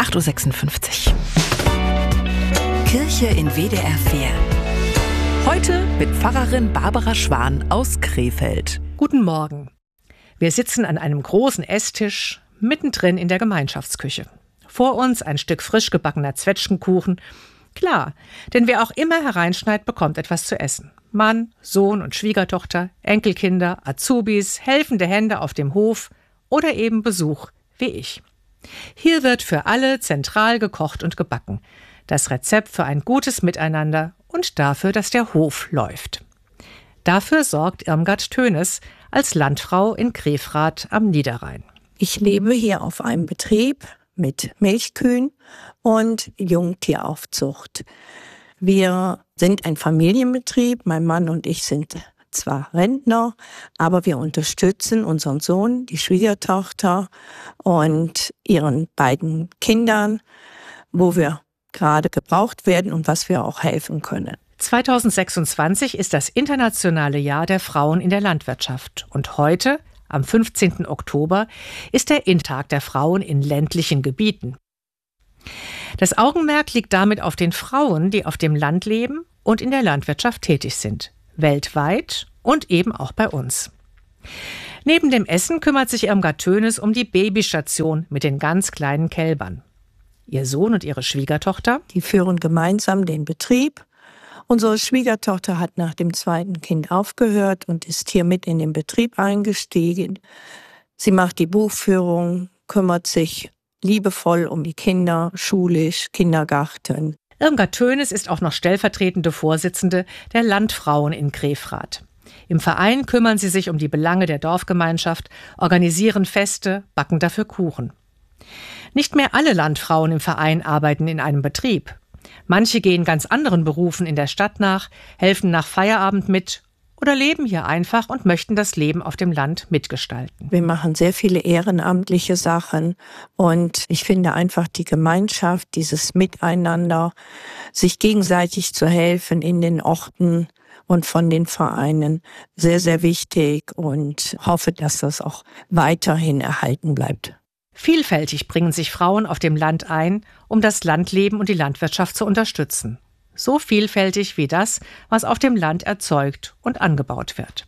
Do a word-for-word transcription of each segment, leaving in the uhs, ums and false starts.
acht Uhr sechsundfünfzig. Kirche in W D R vier. Heute mit Pfarrerin Barbara Schwan aus Krefeld. Guten Morgen. Wir sitzen an einem großen Esstisch, mittendrin in der Gemeinschaftsküche. Vor uns ein Stück frisch gebackener Zwetschgenkuchen. Klar, denn wer auch immer hereinschneit, bekommt etwas zu essen. Mann, Sohn und Schwiegertochter, Enkelkinder, Azubis, helfende Hände auf dem Hof oder eben Besuch, wie ich. Hier wird für alle zentral gekocht und gebacken. Das Rezept für ein gutes Miteinander und dafür, dass der Hof läuft. Dafür sorgt Irmgard Tönes als Landfrau in Grefrath am Niederrhein. Ich lebe hier auf einem Betrieb mit Milchkühen und Jungtieraufzucht. Wir sind ein Familienbetrieb. Mein Mann und ich sind zwar Rentner, aber wir unterstützen unseren Sohn, die Schwiegertochter und ihren beiden Kindern, wo wir gerade gebraucht werden und was wir auch helfen können. zweitausendsechsundzwanzig ist das internationale Jahr der Frauen in der Landwirtschaft. Und heute, am fünfzehnten Oktober, ist der Intag der Frauen in ländlichen Gebieten. Das Augenmerk liegt damit auf den Frauen, die auf dem Land leben und in der Landwirtschaft tätig sind. Weltweit und eben auch bei uns. Neben dem Essen kümmert sich Irmgard Tönes um die Babystation mit den ganz kleinen Kälbern. Ihr Sohn und ihre Schwiegertochter? Die führen gemeinsam den Betrieb. Unsere Schwiegertochter hat nach dem zweiten Kind aufgehört und ist hier mit in den Betrieb eingestiegen. Sie macht die Buchführung, kümmert sich liebevoll um die Kinder, schulisch, Kindergarten. Irmgard Tönes ist auch noch stellvertretende Vorsitzende der Landfrauen in Grefrath. Im Verein kümmern sie sich um die Belange der Dorfgemeinschaft, organisieren Feste, backen dafür Kuchen. Nicht mehr alle Landfrauen im Verein arbeiten in einem Betrieb. Manche gehen ganz anderen Berufen in der Stadt nach, helfen nach Feierabend mit oder leben hier einfach und möchten das Leben auf dem Land mitgestalten. Wir machen sehr viele ehrenamtliche Sachen und ich finde einfach die Gemeinschaft, dieses Miteinander, sich gegenseitig zu helfen in den Orten und von den Vereinen sehr, sehr wichtig und hoffe, dass das auch weiterhin erhalten bleibt. Vielfältig bringen sich Frauen auf dem Land ein, um das Landleben und die Landwirtschaft zu unterstützen. So vielfältig wie das, was auf dem Land erzeugt und angebaut wird.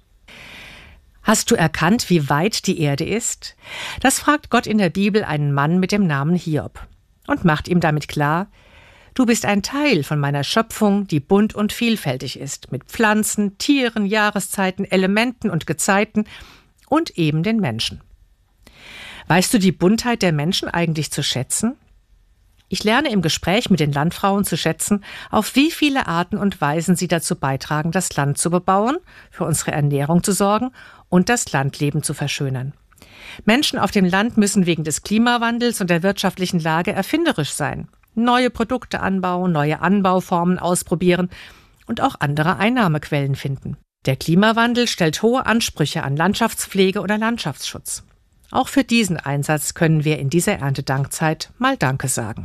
Hast du erkannt, wie weit die Erde ist? Das fragt Gott in der Bibel einen Mann mit dem Namen Hiob und macht ihm damit klar: Du bist ein Teil von meiner Schöpfung, die bunt und vielfältig ist, mit Pflanzen, Tieren, Jahreszeiten, Elementen und Gezeiten und eben den Menschen. Weißt du die Buntheit der Menschen eigentlich zu schätzen? Ich lerne im Gespräch mit den Landfrauen zu schätzen, auf wie viele Arten und Weisen sie dazu beitragen, das Land zu bebauen, für unsere Ernährung zu sorgen und das Landleben zu verschönern. Menschen auf dem Land müssen wegen des Klimawandels und der wirtschaftlichen Lage erfinderisch sein, neue Produkte anbauen, neue Anbauformen ausprobieren und auch andere Einnahmequellen finden. Der Klimawandel stellt hohe Ansprüche an Landschaftspflege oder Landschaftsschutz. Auch für diesen Einsatz können wir in dieser Erntedankzeit mal Danke sagen.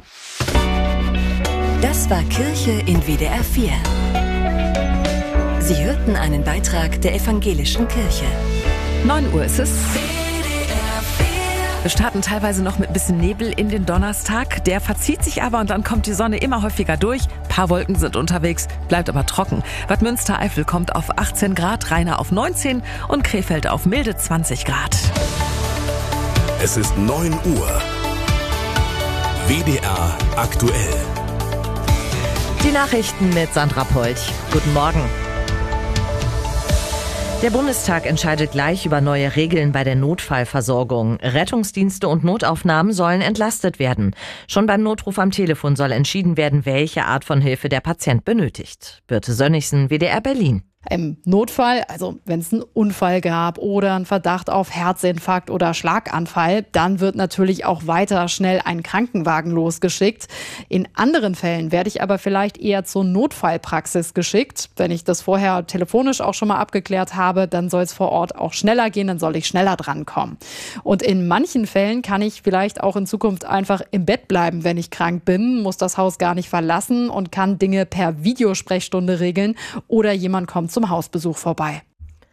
Das war Kirche in W D R vier. Sie hörten einen Beitrag der Evangelischen Kirche. neun Uhr ist es. Wir starten teilweise noch mit ein bisschen Nebel in den Donnerstag. Der verzieht sich aber und dann kommt die Sonne immer häufiger durch. Ein paar Wolken sind unterwegs, bleibt aber trocken. Bad Münstereifel kommt auf achtzehn Grad, Rheine auf neunzehn und Krefeld auf milde zwanzig Grad. Es ist neun Uhr. W D R aktuell. Die Nachrichten mit Sandra Polch. Guten Morgen. Der Bundestag entscheidet gleich über neue Regeln bei der Notfallversorgung. Rettungsdienste und Notaufnahmen sollen entlastet werden. Schon beim Notruf am Telefon soll entschieden werden, welche Art von Hilfe der Patient benötigt. Birte Sönnigsen, W D R Berlin. Im Notfall, also wenn es einen Unfall gab oder einen Verdacht auf Herzinfarkt oder Schlaganfall, dann wird natürlich auch weiter schnell ein Krankenwagen losgeschickt. In anderen Fällen werde ich aber vielleicht eher zur Notfallpraxis geschickt. Wenn ich das vorher telefonisch auch schon mal abgeklärt habe, dann soll es vor Ort auch schneller gehen, dann soll ich schneller drankommen. Und in manchen Fällen kann ich vielleicht auch in Zukunft einfach im Bett bleiben, wenn ich krank bin, muss das Haus gar nicht verlassen und kann Dinge per Videosprechstunde regeln oder jemand kommt zum Hausbesuch vorbei.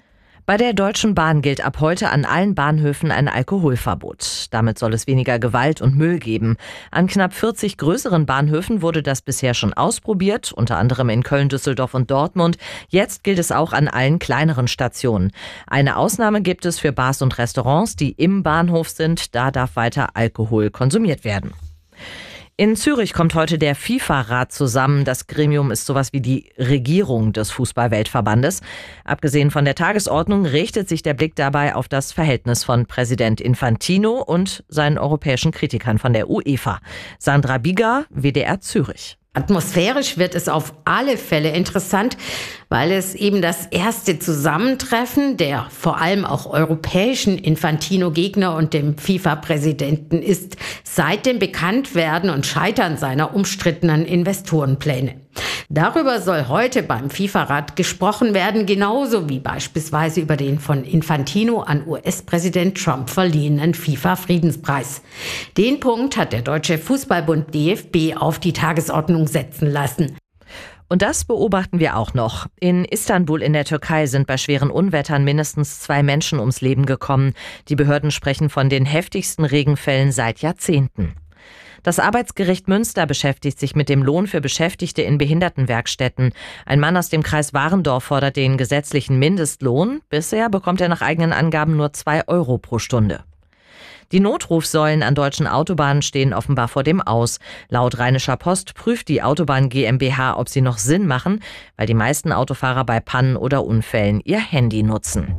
Bei der Deutschen Bahn gilt ab heute an allen Bahnhöfen ein Alkoholverbot. Damit soll es weniger Gewalt und Müll geben. An knapp vierzig größeren Bahnhöfen wurde das bisher schon ausprobiert, unter anderem in Köln, Düsseldorf und Dortmund. Jetzt gilt es auch an allen kleineren Stationen. Eine Ausnahme gibt es für Bars und Restaurants, die im Bahnhof sind. Da darf weiter Alkohol konsumiert werden. In Zürich kommt heute der FIFA-Rat zusammen. Das Gremium ist sowas wie die Regierung des Fußball-Weltverbandes. Abgesehen von der Tagesordnung richtet sich der Blick dabei auf das Verhältnis von Präsident Infantino und seinen europäischen Kritikern von der UEFA. Sandra Bieger, W D R Zürich. Atmosphärisch wird es auf alle Fälle interessant, weil es eben das erste Zusammentreffen der vor allem auch europäischen Infantino-Gegner und dem FIFA-Präsidenten ist seit dem Bekanntwerden und Scheitern seiner umstrittenen Investorenpläne. Darüber soll heute beim FIFA-Rat gesprochen werden, genauso wie beispielsweise über den von Infantino an U S-Präsident Trump verliehenen FIFA-Friedenspreis. Den Punkt hat der Deutsche Fußballbund D F B auf die Tagesordnung setzen lassen. Und das beobachten wir auch noch. In Istanbul in der Türkei sind bei schweren Unwettern mindestens zwei Menschen ums Leben gekommen. Die Behörden sprechen von den heftigsten Regenfällen seit Jahrzehnten. Das Arbeitsgericht Münster beschäftigt sich mit dem Lohn für Beschäftigte in Behindertenwerkstätten. Ein Mann aus dem Kreis Warendorf fordert den gesetzlichen Mindestlohn. Bisher bekommt er nach eigenen Angaben nur zwei Euro pro Stunde. Die Notrufsäulen an deutschen Autobahnen stehen offenbar vor dem Aus. Laut Rheinischer Post prüft die Autobahn GmbH, ob sie noch Sinn machen, weil die meisten Autofahrer bei Pannen oder Unfällen ihr Handy nutzen.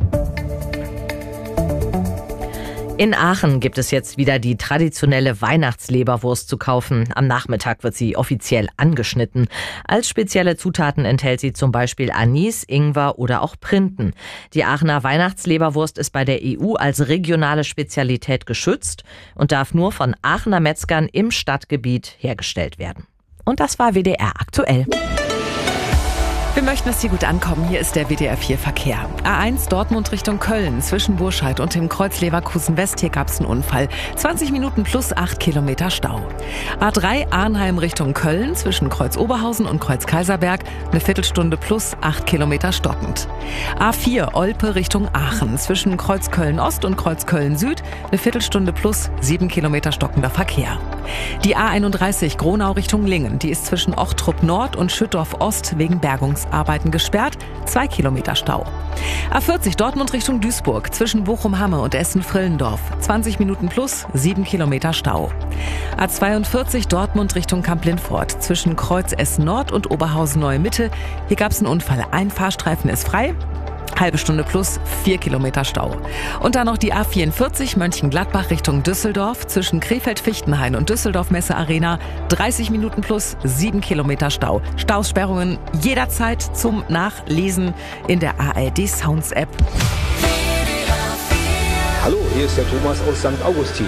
In Aachen gibt es jetzt wieder die traditionelle Weihnachtsleberwurst zu kaufen. Am Nachmittag wird sie offiziell angeschnitten. Als spezielle Zutaten enthält sie zum Beispiel Anis, Ingwer oder auch Printen. Die Aachener Weihnachtsleberwurst ist bei der E U als regionale Spezialität geschützt und darf nur von Aachener Metzgern im Stadtgebiet hergestellt werden. Und das war W D R aktuell. Wir möchten, dass Sie gut ankommen. Hier ist der W D R vier Verkehr. A eins Dortmund Richtung Köln. Zwischen Burscheid und dem Kreuz Leverkusen West. Hier gab es einen Unfall. zwanzig Minuten plus acht Kilometer Stau. A drei Arnheim Richtung Köln. Zwischen Kreuz Oberhausen und Kreuz Kaiserberg. Eine Viertelstunde plus acht Kilometer stockend. A vier Olpe Richtung Aachen. Zwischen Kreuz Köln Ost und Kreuz Köln Süd. Eine Viertelstunde plus sieben Kilometer stockender Verkehr. Die A einunddreißig Gronau Richtung Lingen. Die ist zwischen Ochtrup Nord und Schüttorf Ost wegen Bergungs Arbeiten gesperrt, zwei Kilometer Stau. A vierzig Dortmund Richtung Duisburg, zwischen Bochum-Hamme und Essen-Frillendorf, zwanzig Minuten plus, sieben Kilometer Stau. A zweiundvierzig Dortmund Richtung Kamp-Lindfort, zwischen Kreuz Essen Nord und Oberhausen-Neue Mitte. Hier gab es einen Unfall, ein Fahrstreifen ist frei. Halbe Stunde plus, vier Kilometer Stau. Und dann noch die A vierundvierzig Mönchengladbach Richtung Düsseldorf, zwischen Krefeld-Fichtenhain und Düsseldorf-Messe-Arena, dreißig Minuten plus, sieben Kilometer Stau. Stausperrungen jederzeit zum Nachlesen in der A R D Sounds App. Hallo, hier ist der Thomas aus Sankt Augustin.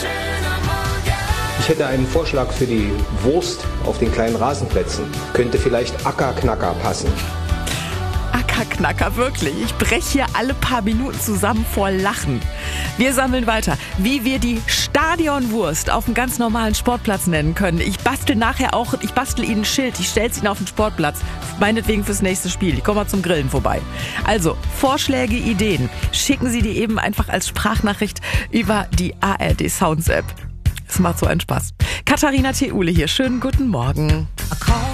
Ich hätte einen Vorschlag für die Wurst auf den kleinen Rasenplätzen. Könnte vielleicht Ackerknacker passen. Ackerknacker, wirklich. Ich breche hier alle paar Minuten zusammen vor Lachen. Wir sammeln weiter, wie wir die Stadionwurst auf einem ganz normalen Sportplatz nennen können. Ich bastel nachher auch, ich bastel Ihnen ein Schild, ich stelle es Ihnen auf den Sportplatz. Meinetwegen fürs nächste Spiel. Ich komme mal zum Grillen vorbei. Also, Vorschläge, Ideen. Schicken Sie die eben einfach als Sprachnachricht über die A R D Sounds App. Es macht so einen Spaß. Katharina Theule hier. Schönen guten Morgen.